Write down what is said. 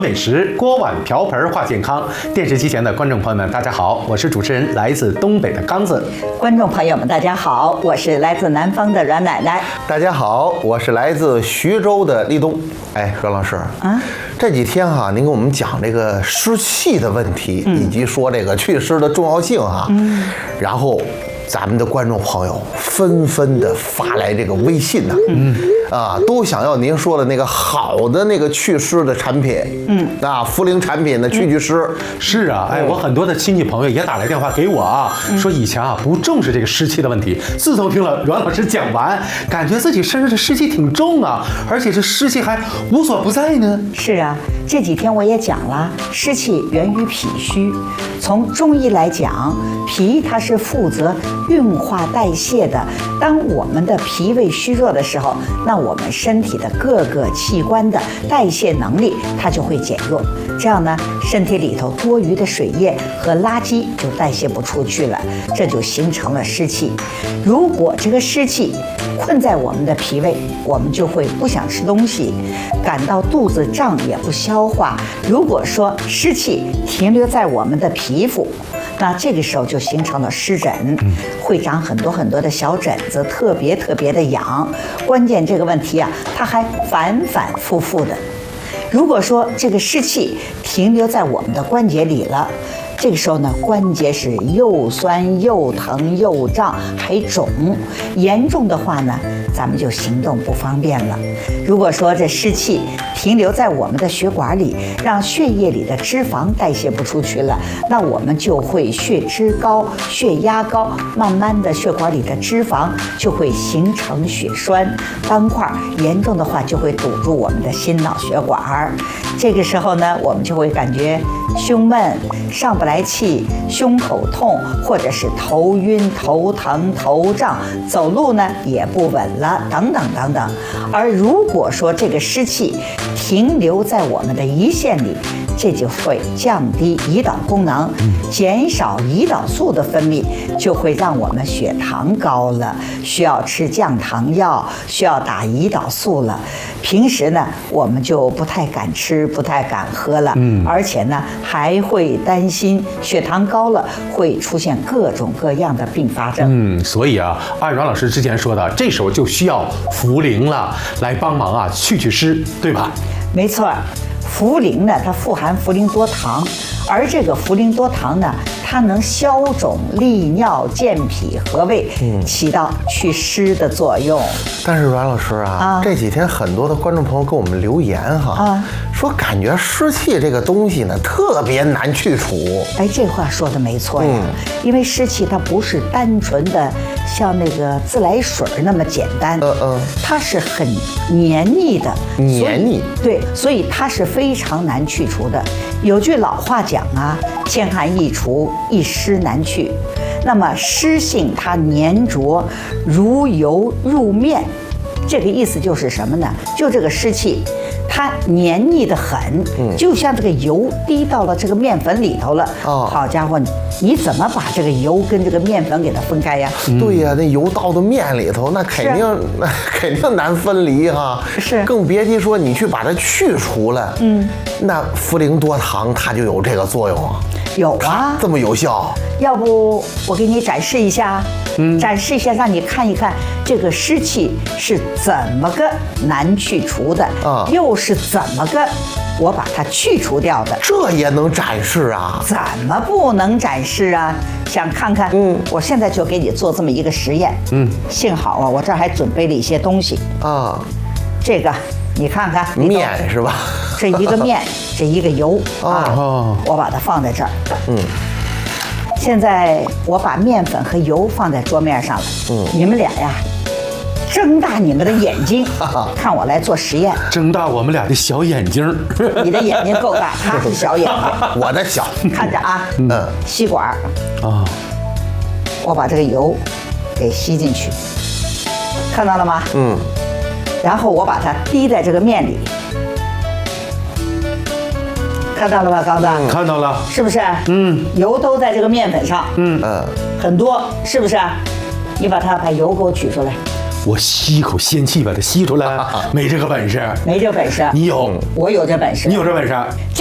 美食锅碗瓢盆话健康，电视机前的观众朋友们，大家好，我是主持人来自东北的刚子。 观众朋友们，大家好，我是来自南方的阮奶奶。 大家好，我是来自徐州的立冬。哎，阮老师啊，这几天哈，您给我们讲这个湿气的问题，以及说这个祛湿的重要性哈。然后咱们的观众朋友纷纷的发来这个微信呢，都想要您说的那个好的那个祛湿的产品，茯苓产品的祛湿。 是啊，哎，我很多的亲戚朋友也打来电话给我啊，说以前啊不重视这个湿气的问题，自从听了阮老师讲完，感觉自己身上的湿气挺重啊，而且这湿气还无所不在呢。 是啊，这几天我也讲了，湿气源于脾虚。从中医来讲，脾它是负责运化代谢的。当我们的脾胃虚弱的时候，那我们身体的各个器官的代谢能力它就会减弱，这样呢，身体里头多余的水液和垃圾就代谢不出去了，这就形成了湿气。如果这个湿气困在我们的脾胃，我们就会不想吃东西，感到肚子胀也不消化。如果说湿气停留在我们的皮肤，那这个时候就形成了湿疹，会长很多很多的小疹子，特别的痒。关键这个问题啊，它还反复的。如果说这个湿气停留在我们的关节里了，这个时候呢，关节是又酸又疼又胀还肿，严重的话呢，咱们就行动不方便了。如果说这湿气停留在我们的血管里，让血液里的脂肪代谢不出去了，那我们就会血脂高、血压高，慢慢的血管里的脂肪就会形成血栓斑块，严重的话就会堵住我们的心脑血管。这个时候呢，我们就会感觉胸闷、上不来气、胸口痛，或者是头晕、头疼、头胀，走路呢也不稳了，等等。而如果说这个湿气停留在我们的胰腺里，这就会降低胰岛功能，减少胰岛素的分泌，就会让我们血糖高了，需要吃降糖药，需要打胰岛素了。平时呢，我们就不太敢吃，不太敢喝了，而且呢，还会担心血糖高了会出现各种各样的并发症。 所以啊，按阮老师之前说的，这时候就需要茯苓了，来帮忙啊祛湿，对吧？ 没错。茯苓呢，它富含茯苓多糖，而这个茯苓多糖呢，它能消肿利尿、健脾和胃，起到祛湿的作用。 但是阮老师啊，这几天很多的观众朋友给我们留言哈，说感觉湿气这个东西呢特别难去除。 哎，这话说的没错呀，因为湿气它不是单纯的像那个自来水那么简单，它是很黏腻的，对，所以它是非常难去除的。有句老话讲啊，千寒易除，一湿难去。那么湿性它粘着如油入面，这个意思就是什么呢？就这个湿气它黏腻得很，就像这个油滴到了这个面粉里头了。好家伙，你怎么把这个油跟这个面粉给它分开呀？ 对呀，那油到的面里头，那肯定难分离哈。 是， 更别提说你去把它去除了。那茯苓多糖它就有这个作用啊。 有啊， 这么有效。 要不我给你展示一下，展示一下，让你看一看这个湿气是怎么个难去除的，又是怎么个我把它去除掉的。 这也能展示啊？ 怎么不能展示啊？想看看？我现在就给你做这么一个实验。幸好啊，我这儿还准备了一些东西啊。这个你看看， 面是吧？ 这一个面，这一个油啊，我把它放在这儿。现在我把面粉和油放在桌面上了。你们俩呀，睁大你们的眼睛，看我来做实验。 睁大我们俩的小眼睛。 你的眼睛够大，他是小眼睛， 我的小。 看着啊，吸管啊，我把这个油给吸进去，看到了吗？然后我把它滴在这个面里，看到了吧，刚子？ 看到了， 是不是？油都在这个面粉上，很多，是不是？你把油给我取出来。 我吸一口仙气把它吸出来，没这个本事。 没这本事。 你有， 我有这本事。 你有这本事。